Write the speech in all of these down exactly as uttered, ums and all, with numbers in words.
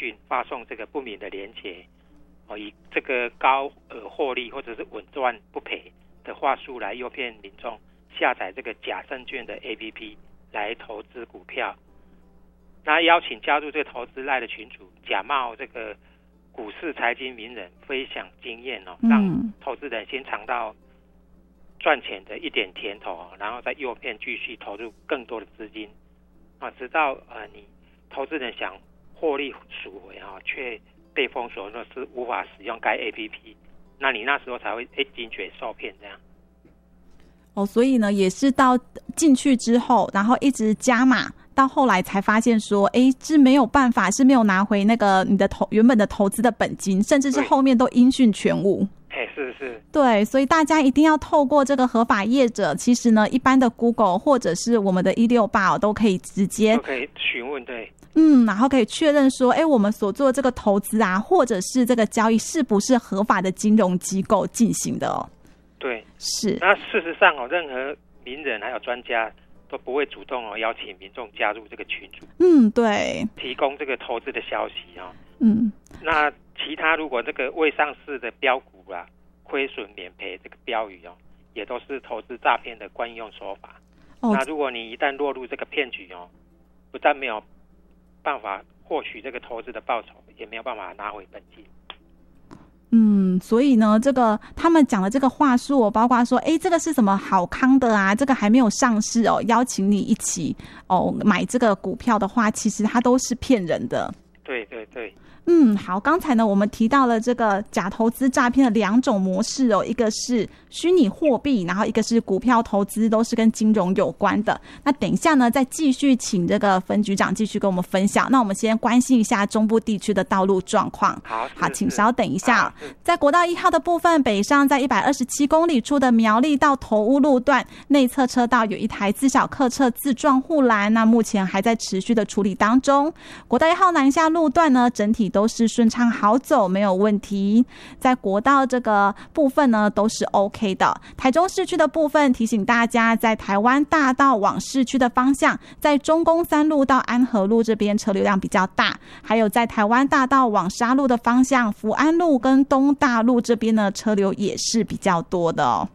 讯发送这个不明的连结，哦，以这个高额获利或者是稳赚不赔的话术来诱骗民众下载这个假证券的 A P P 来投资股票。那邀请加入这个投资赖的群组，假冒这个股市财经名人分享经验哦，让投资人先尝到赚钱的一点甜头，然后再诱骗继续投入更多的资金啊，直到呃你投资人想获利赎回啊，却被封锁，那是无法使用该 A P P， 那你那时候才会哎惊觉受骗这样。 哦，所以呢，也是到进去之后，然后一直加码，到后来才发现说，哎，是没有办法，是没有拿回那个你的投原本的投资的本金，甚至是后面都音讯全无。 哎，是是， 对，所以大家一定要透过这个合法业者，其实呢，一般的 Google 或者是我们的一六八都可以直接都可以询问，对。 嗯，然后可以确认说，哎，我们所做的这个投资啊，或者是这个交易是不是合法的金融机构进行的哦？ 对， 是。 那事实上哦，任何名人还有专家都不会主动哦邀请民众加入这个群组， 嗯，对， 提供这个投资的消息哦。 嗯， 那其他如果这个未上市的标股啊，亏损免赔这个标语哦，也都是投资诈骗的惯用手法。哦，那如果你一旦落入这个骗局哦，不但没有办法获取这个投资的报酬，也没有办法拿回本金。 嗯，所以呢，这个他们讲的这个话术哦，包括说，哎，这个是什么好康的啊，这个还没有上市哦，邀请你一起哦买这个股票的话，其实它都是骗人的。 对对对。 嗯，好，刚才呢我们提到了这个假投资诈骗的两种模式哦，一个是虚拟货币，然后一个是股票投资，都是跟金融有关的。那等一下呢再继续请这个分局长继续跟我们分享。那我们先关心一下中部地区的道路状况。 好， 好，请稍等一下哦。在国道一号的部分，北上在一百二十七公里处的苗栗到头屋路段内侧车道有一台自小客车自撞护栏，那目前还在持续的处理当中。国道一号南下路段呢，整体都是顺畅好走，没有问题。在国道这个部分呢，都是 OK 的。台中市区的部分，提醒大家，在台湾大道往市区的方向，在中宫三路到安和路这边车流量比较大，还有在台湾大道往沙路的方向，福安路跟东大路这边呢，车流也是比较多的哦。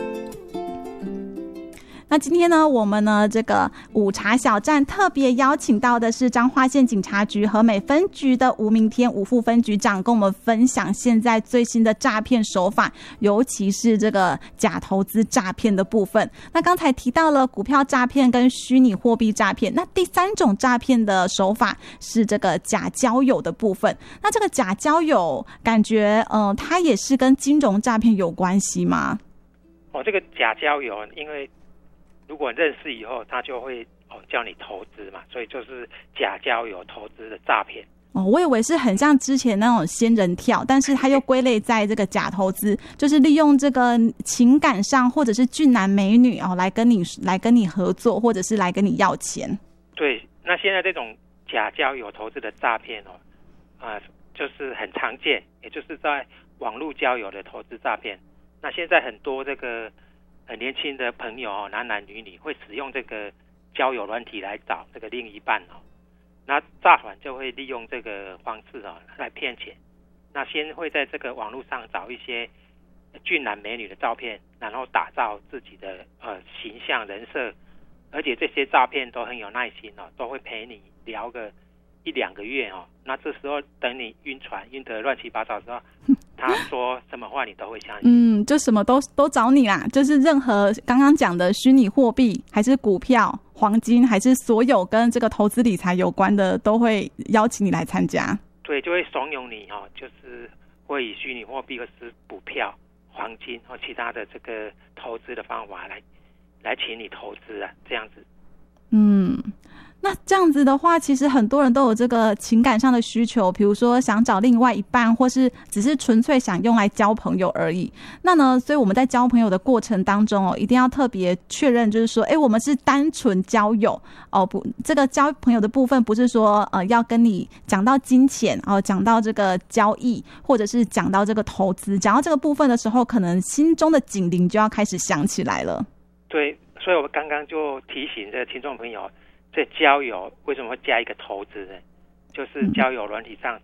那今天呢，我们呢这个午茶小站特别邀请到的是彰化县警察局和美分局的吴明天吴副分局长，跟我们分享现在最新的诈骗手法，尤其是这个假投资诈骗的部分。那刚才提到了股票诈骗跟虚拟货币诈骗，那第三种诈骗的手法是这个假交友的部分。那这个假交友感觉呃它也是跟金融诈骗有关系吗？ 哦，这个假交友因为如果认识以后，他就会哦叫你投资嘛，所以就是假交友投资的诈骗。 哦，我以为是很像之前那种仙人跳，但是他又归类在这个假投资，就是利用这个情感上或者是俊男美女哦来跟你来跟你合作，或者是来跟你要钱。 对，那现在这种假交友投资的诈骗哦，啊、呃，就是很常见，也就是在网络交友的投资诈骗。那现在很多这个很年轻的朋友哦，男男女女会使用这个交友软体来找这个另一半哦，那诈团就会利用这个方式哦来骗钱。那先会在这个网络上找一些俊男美女的照片，然后打造自己的呃形象人设，而且这些诈骗都很有耐心哦，都会陪你聊个一两个月哦。那这时候等你晕船晕得乱七八糟的时候，他说什么话你都会相信。 嗯，就什么都都找你啦，就是任何刚刚讲的虚拟货币，还是股票、黄金，还是所有跟这个投资理财有关的，都会邀请你来参加。 对，就会怂恿你哦，就是会以虚拟货币或是股票、黄金或其他的这个投资的方法来来请你投资啊，这样子。 嗯。那这样子的话，其实很多人都有这个情感上的需求，比如说想找另外一半，或是只是纯粹想用来交朋友而已。那呢，所以我们在交朋友的过程当中哦，一定要特别确认，就是说，哎，我们是单纯交友哦，不，这个交朋友的部分不是说呃要跟你讲到金钱哦，讲到这个交易，或者是讲到这个投资，讲到这个部分的时候，可能心中的警铃就要开始响起来了。 对，所以我刚刚就提醒这个听众朋友。这交友为什么会加一个投资呢？就是交友软体上